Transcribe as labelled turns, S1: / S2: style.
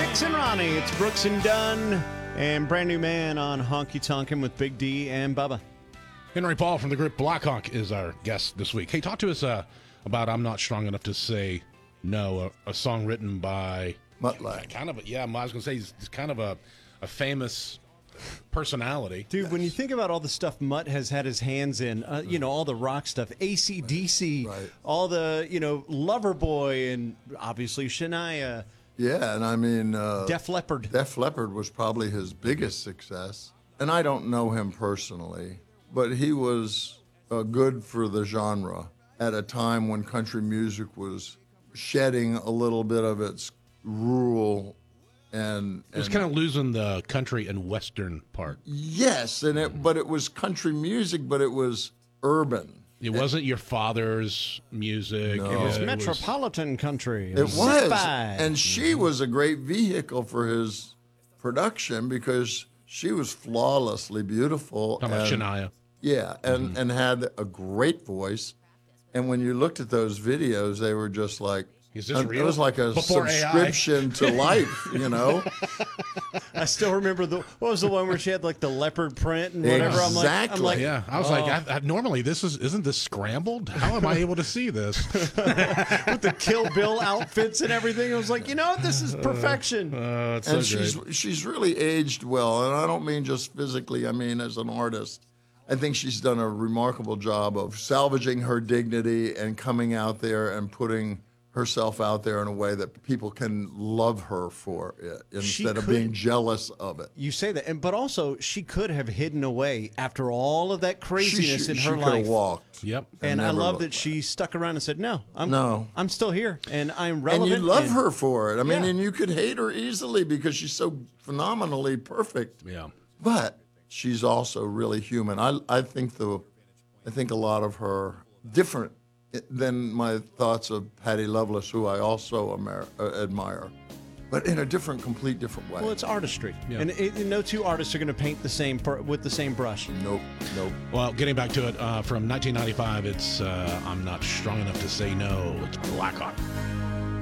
S1: Dix and Ronnie. It's Brooks and Dunn and Brand New Man on Honky Tonkin' with Big D and Bubba.
S2: Henry Paul from the group Blackhawk is our guest this week. Hey, talk to us about I'm Not Strong Enough to Say No, a song written by...
S3: Mutt Lange.
S2: I was going to say he's kind of a famous personality.
S1: Dude, when you think about all the stuff Mutt has had his hands in, all the rock stuff, AC/DC,
S3: Right.
S1: all the, Loverboy, and obviously Shania,
S3: Yeah, and I mean...
S1: Def Leppard.
S3: Def Leppard was probably his biggest success. And I don't know him personally, but he was good for the genre at a time when country music was shedding a little bit of its rural and
S2: It was kind of losing the country and western part.
S3: yes, but it was country music, but it was urban.
S2: It wasn't your father's music.
S3: No.
S1: It was
S2: It
S1: metropolitan country.
S3: It was,
S1: Zip-by.
S3: and she was a great vehicle for his production because she was flawlessly beautiful.
S2: Talking about
S3: and-
S2: Shania.
S3: Yeah, and had a great voice. And when you looked at those videos, they were just like,
S2: Is this
S3: it
S2: real?
S3: was like a
S2: Before AI.
S3: subscription to life,
S1: I still remember what was the one where she had like the leopard print and whatever.
S3: Exactly.
S1: I'm like,
S2: Yeah, I was like, normally isn't this scrambled? How am I able to see this?
S1: with the Kill Bill outfits and everything. I was like, this is perfection.
S2: It's
S3: And
S2: so great.
S3: she's really aged well. And I don't mean just physically, I mean as an artist. I think she's done a remarkable job of salvaging her dignity and coming out there and putting herself out there in a way that people can love her for it instead of being jealous of it.
S1: You say that, but also she could have hidden away after all of that craziness in her
S3: she could
S1: life.
S3: have walked.
S2: Yep.
S1: And I
S3: never
S1: love
S3: looked
S1: that she stuck around and said, "No,
S3: No.
S1: I'm still here, and I'm
S3: And
S1: relevant."
S3: you love her for it. I mean,
S1: Yeah.
S3: and you could hate her easily because she's so phenomenally perfect.
S2: Yeah.
S3: But she's also really human. I think a lot of her different than my thoughts of Patti Loveless, who I also admire, but in a complete different way.
S1: Well, it's artistry,
S2: Yeah.
S1: and no two artists are going to paint with the same brush.
S3: Nope.
S2: Well, getting back to it, from 1995, it's I'm Not Strong Enough to Say No. It's Blackhawk.